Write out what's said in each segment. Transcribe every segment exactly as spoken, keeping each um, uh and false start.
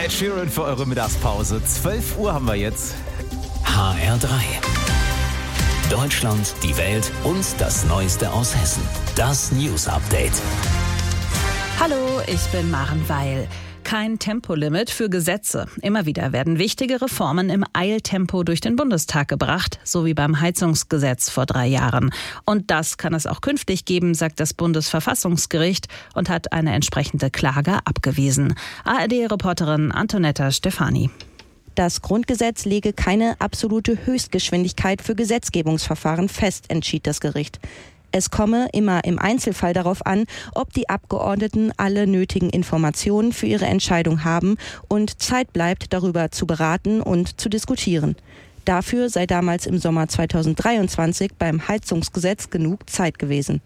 Ed Sheeran für eure Mittagspause. zwölf Uhr haben wir jetzt. H R drei. Deutschland, die Welt und das Neueste aus Hessen. Das News Update. Hallo, ich bin Maren Weil. Kein Tempolimit für Gesetze. Immer wieder werden wichtige Reformen im Eiltempo durch den Bundestag gebracht, so wie beim Heizungsgesetz vor drei Jahren. Und das kann es auch künftig geben, sagt das Bundesverfassungsgericht und hat eine entsprechende Klage abgewiesen. A R D-Reporterin Antonetta Stefani. Das Grundgesetz lege keine absolute Höchstgeschwindigkeit für Gesetzgebungsverfahren fest, entschied das Gericht. Es komme immer im Einzelfall darauf an, ob die Abgeordneten alle nötigen Informationen für ihre Entscheidung haben und Zeit bleibt, darüber zu beraten und zu diskutieren. Dafür sei damals im Sommer zweitausenddreiundzwanzig beim Heizungsgesetz genug Zeit gewesen.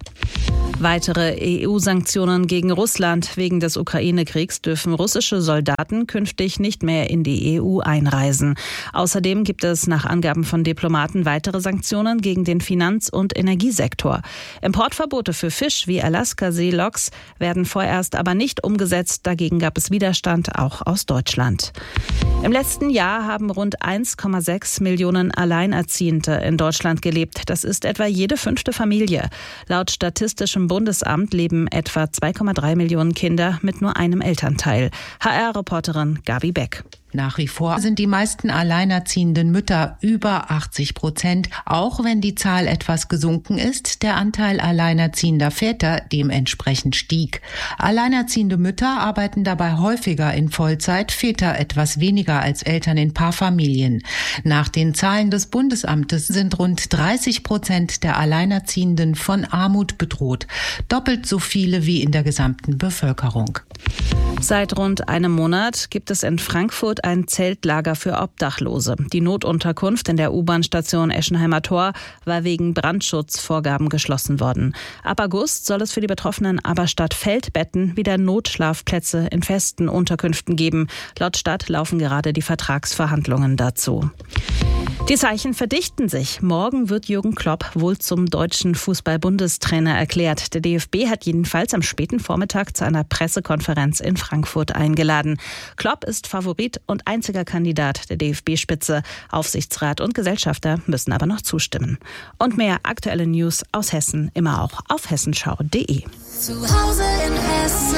Weitere E U-Sanktionen gegen Russland. Wegen des Ukraine-Kriegs dürfen russische Soldaten künftig nicht mehr in die E U einreisen. Außerdem gibt es nach Angaben von Diplomaten weitere Sanktionen gegen den Finanz- und Energiesektor. Importverbote für Fisch wie Alaska-Seeloks werden vorerst aber nicht umgesetzt. Dagegen gab es Widerstand auch aus Deutschland. Im letzten Jahr haben rund eins Komma sechs Millionen Alleinerziehende in Deutschland gelebt. Das ist etwa jede fünfte Familie. Laut Statistischem Bundesamt leben etwa zwei Komma drei Millionen Kinder mit nur einem Elternteil. H R-Reporterin Gabi Beck. Nach wie vor sind die meisten alleinerziehenden Mütter über achtzig Prozent, auch wenn die Zahl etwas gesunken ist, der Anteil alleinerziehender Väter dementsprechend stieg. Alleinerziehende Mütter arbeiten dabei häufiger in Vollzeit, Väter etwas weniger als Eltern in Paarfamilien. Nach den Zahlen des Bundesamtes sind rund dreißig Prozent der Alleinerziehenden von Armut bedroht, doppelt so viele wie in der gesamten Bevölkerung. Seit rund einem Monat gibt es in Frankfurt ein Zeltlager für Obdachlose. Die Notunterkunft in der U-Bahn-Station Eschenheimer Tor war wegen Brandschutzvorgaben geschlossen worden. Ab August soll es für die Betroffenen aber statt Feldbetten wieder Notschlafplätze in festen Unterkünften geben. Laut Stadt laufen gerade die Vertragsverhandlungen dazu. Die Zeichen verdichten sich. Morgen wird Jürgen Klopp wohl zum deutschen Fußball-Bundestrainer erklärt. Der D F B hat jedenfalls am späten Vormittag zu einer Pressekonferenz in Frankfurt eingeladen. Klopp ist Favorit und einziger Kandidat der D F B-Spitze. Aufsichtsrat und Gesellschafter müssen aber noch zustimmen. Und mehr aktuelle News aus Hessen immer auch auf hessenschau punkt de. Zu Hause in Hessen.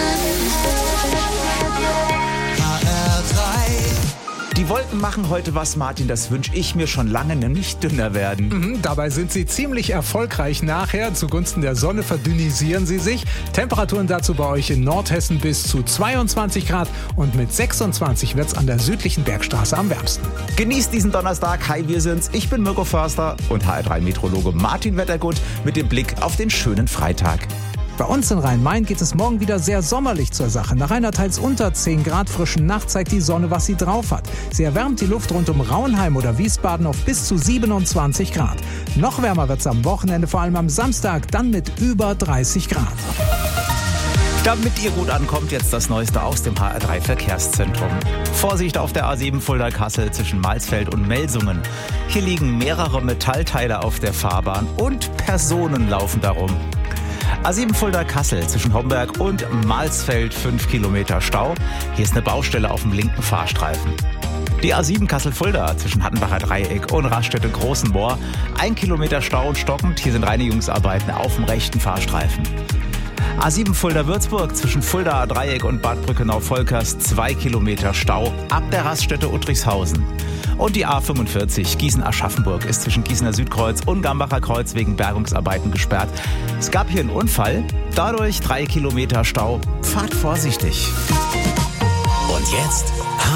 H R drei. Die Wolken machen heute was, Martin, das wünsche ich mir schon lange, nämlich dünner werden. Mhm, dabei sind sie ziemlich erfolgreich nachher. Zugunsten der Sonne verdünnisieren sie sich. Temperaturen dazu bei euch in Nordhessen bis zu zweiundzwanzig Grad und mit sechsundzwanzig wird es an der südlichen Bergstraße am wärmsten. Genießt diesen Donnerstag. Hi, wir sind's. Ich bin Mirko Förster und H R drei Meteorologe Martin Wettergut mit dem Blick auf den schönen Freitag. Bei uns in Rhein-Main geht es morgen wieder sehr sommerlich zur Sache. Nach einer teils unter zehn Grad frischen Nacht zeigt die Sonne, was sie drauf hat. Sie erwärmt die Luft rund um Raunheim oder Wiesbaden auf bis zu siebenundzwanzig Grad. Noch wärmer wird es am Wochenende, vor allem am Samstag, dann mit über dreißig Grad. Damit ihr gut ankommt, jetzt das Neueste aus dem H R drei Verkehrszentrum. Vorsicht auf der A sieben Fulda-Kassel zwischen Malsfeld und Melsungen. Hier liegen mehrere Metallteile auf der Fahrbahn und Personen laufen darum. A sieben Fulda-Kassel zwischen Homberg und Malsfeld fünf Kilometer Stau. Hier ist eine Baustelle auf dem linken Fahrstreifen. Die A sieben Kassel-Fulda zwischen Hattenbacher Dreieck und Raststätte-Großenmoor. Ein Kilometer Stau und stockend. Hier sind Reinigungsarbeiten auf dem rechten Fahrstreifen. A sieben Fulda-Würzburg zwischen Fuldaer Dreieck und Bad Brückenau-Volkers zwei Kilometer Stau ab der Raststätte Uttrichshausen. Und die A fünfundvierzig Gießen-Aschaffenburg ist zwischen Gießener Südkreuz und Gambacher Kreuz wegen Bergungsarbeiten gesperrt. Es gab hier einen Unfall, dadurch drei Kilometer Stau. Fahrt vorsichtig. Und jetzt